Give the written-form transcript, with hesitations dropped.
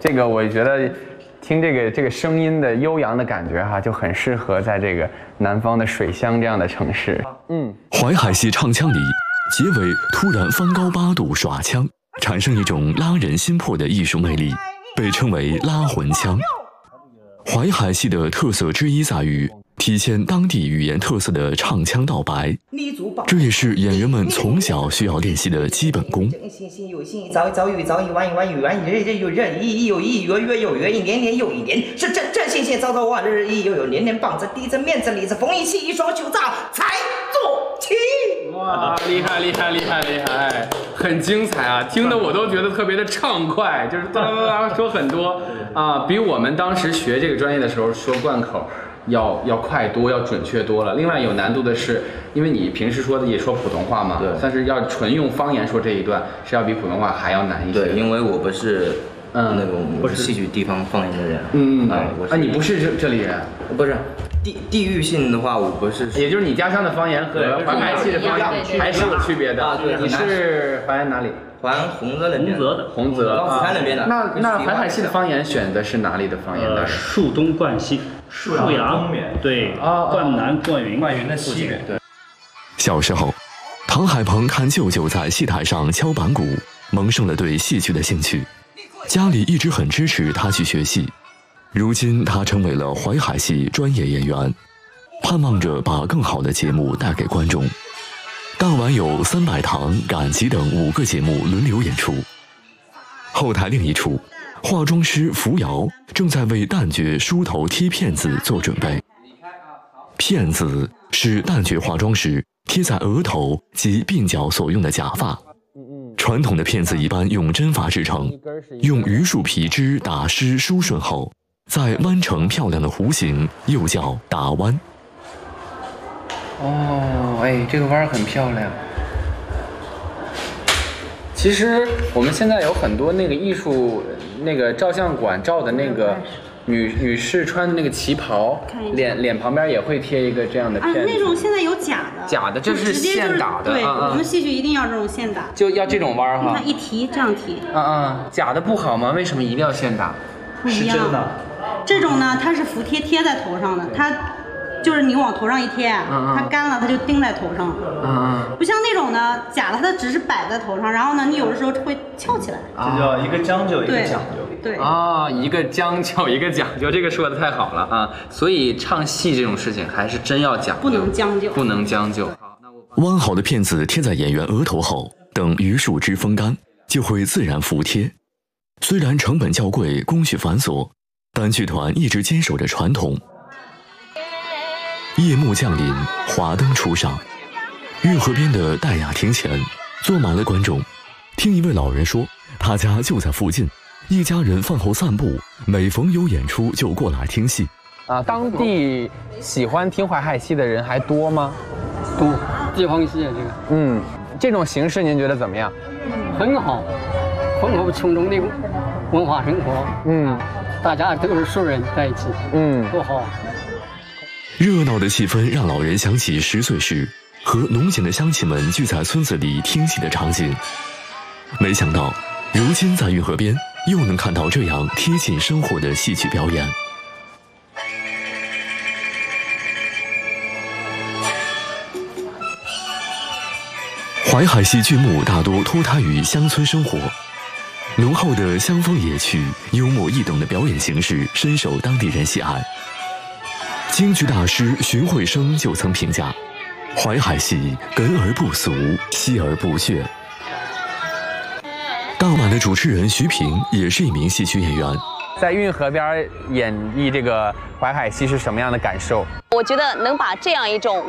这个我觉得听这个声音的悠扬的感觉哈，就很适合在这个南方的水乡这样的城市。 淮海戏唱腔里，结尾突然翻高8度耍腔，产生一种拉人心魄的艺术魅力，被称为拉魂腔。淮海戏的特色之一在于体现当地语言特色的唱腔道白，这也是演员们从小需要练习的基本功。 早雨早雨晚雨晚雨晚日日有日一有一月月有月一年年有一年是阵阵线线早早晚日一有年年棒子地子面子里子风一气一双袖子才做起。 哇，厉害厉害厉害厉害，很精彩啊！听得我都觉得特别的畅快，就是哒哒哒说很多啊，比我们当时学这个专业的时候说贯口要快多，要准确多了。另外有难度的是，因为你平时说的也说普通话嘛， 对， 但是要纯用方言说这一段是要比普通话还要难一些。 对，因为我不是那个我是戏曲地方方言的人。 你不是这里人？ 不是。地域性的话，我不是， 也就是你家乡的方言和淮海戏的方言还是有区别的啊。对，你是淮安哪里？ 淮安洪泽那边的。 洪泽高府滩那边的。 那淮海戏的方言选的是哪里的方言的？ 树东灌西，沭阳对灌南灌云的西边。对。 小时候，唐海鹏看舅舅在戏台上敲板鼓，萌生了对戏剧的兴趣。家里一直很支持他去学戏。如今他成为了淮海戏专业演员，盼望着把更好的节目带给观众。当晚有《300堂》《赶集》等5个节目轮流演出。后台另一处，化妆师扶摇正在为旦角梳头贴片子做准备。片子是旦角化妆时贴在额头及鬓角所用的假发。传统的片子一般用真发制成，用榆树皮枝打湿梳顺后，再弯成漂亮的弧形，又叫打弯。 哎，这个弯很漂亮。其实我们现在有很多那个艺术，那个照相馆照的那个女士穿的那个旗袍，脸旁边也会贴一个这样的片子。 那种现在有假的。 假的，这是现打的。 对，我们戏剧一定要这种现打。 就要这种弯哈。 你看一提这样提。 假的不好吗？为什么一定要现打？ 不一样。这种呢，它是服贴在头上的，它就是你往头上一贴，它干了它就钉在头上。不像那种呢，假的它只是摆在头上，然后呢，你有的时候会翘起来。 这叫一个将就，一个讲究。 对一个将就，一个讲究，这个说的太好了啊！所以唱戏这种事情还是真要讲究， 不能将就， 不能将就。 弯好的片子贴在演员额头后，等榆树枝风干，就会自然服贴。虽然成本较贵，工序繁琐，但剧团一直坚守着传统。夜幕降临，华灯初上，运河边的戴雅亭前坐满了观众。听一位老人说，他家就在附近，一家人饭后散步，每逢有演出就过来听戏。 当地喜欢听淮海戏的人还多吗？ 多，地方戏这个。 这种形式您觉得怎么样？ 很好，丰富从容的文化生活。大家都是熟人在一起。多好。 热闹的气氛让老人想起10岁时和农闲的乡亲们聚在村子里听戏的场景。没想到，如今在运河边又能看到这样贴近生活的戏曲表演。淮海戏剧目大多脱胎于乡村生活，浓厚的乡风野趣、幽默易懂的表演形式深受当地人喜爱。京剧大师荀慧生就曾评价，淮海戏根而不俗，细而不炫。当晚的主持人徐平也是一名戏曲演员， 在运河边演绎这个淮海戏是什么样的感受？ 我觉得能把这样一种